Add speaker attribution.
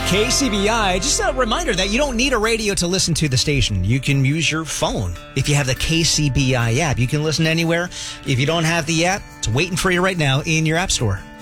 Speaker 1: KCBI, just a reminder that you don't need a radio to listen to the station. You can use your phone. If you have the KCBI app, you can listen anywhere. If you don't have the app, it's waiting for you right now in your app store.